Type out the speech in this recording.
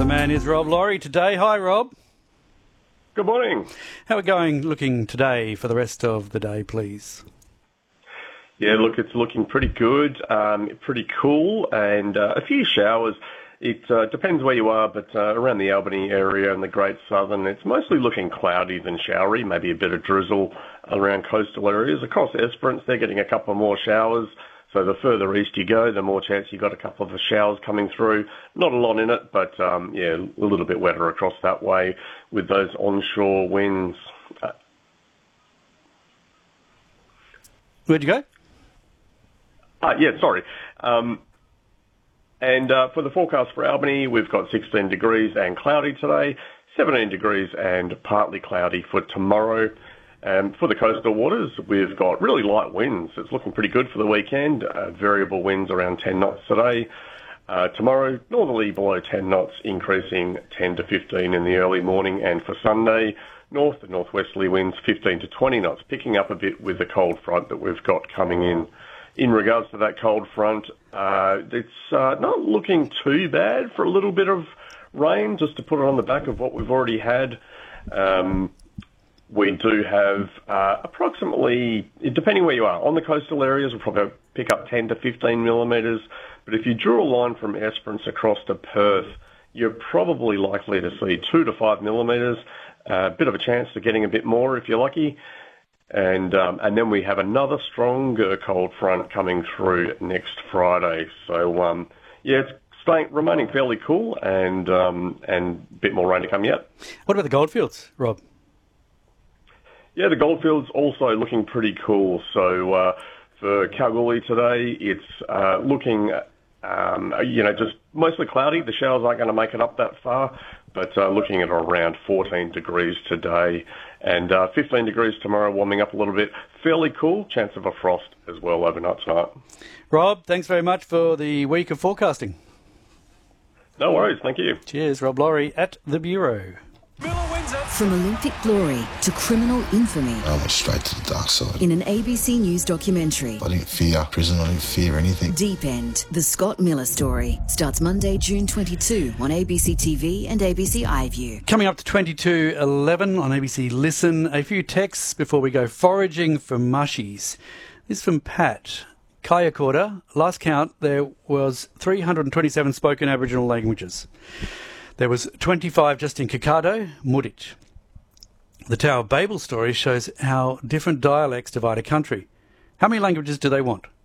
Weatherman is Rob Laurie today. Hi, Rob. Good morning. How are we going looking today for the rest of the day, please? Yeah, look, it's looking pretty good, pretty cool, and a few showers. It depends where you are, but around the Albany area and the Great Southern, it's mostly looking cloudy than showery, maybe a bit of drizzle around coastal areas. Across Esperance, they're getting a couple more showers. So the further east you go, the more chance you've got a couple of showers coming through. Not a lot in it, but yeah, a little bit wetter across that way with those onshore winds. Where'd you go? Yeah, sorry. And for the forecast for Albany, we've got 16 degrees and cloudy today, 17 degrees and partly cloudy for tomorrow. For the coastal waters, we've got really light winds. It's looking pretty good for the weekend. Variable winds around 10 knots today. Tomorrow, northerly below 10 knots, increasing 10 to 15 in the early morning. And for Sunday, north and northwesterly winds 15 to 20 knots, picking up a bit with the cold front that we've got coming in. In regards to that cold front, it's not looking too bad for a little bit of rain, just to put it on the back of what we've already had. We do have approximately, depending where you are, on the coastal areas, we'll probably pick up 10 to 15 millimetres. But if you drew a line from Esperance across to Perth, you're probably likely to see 2 to 5 millimetres. A bit of a chance of getting a bit more if you're lucky. And then we have another stronger cold front coming through next Friday. So, yeah, it's remaining fairly cool and a bit more rain to come yet. What about the goldfields, Rob? Yeah, the goldfields also looking pretty cool. So for Kalgoorlie today, it's looking, just mostly cloudy. The showers aren't going to make it up that far, but looking at around 14 degrees today and 15 degrees tomorrow, warming up a little bit. Fairly cool. Chance of a frost as well overnight tonight. Rob, thanks very much for the week of forecasting. No worries. Thank you. Cheers. Rob Laurie at the Bureau. From Olympic glory to criminal infamy. I went straight to the dark side. In an ABC News documentary. I didn't fear prison, I didn't fear anything. Deep End, the Scott Miller story, starts Monday, June 22 on ABC TV and ABC iView. Coming up to 22:11 on ABC Listen. A few texts before we go foraging for mushies. This is from Pat. Kayakorda, last count, there was 327 spoken Aboriginal languages. There was 25 just in Kakado, Muditj. The Tower of Babel story shows how different dialects divide a country. How many languages do they want?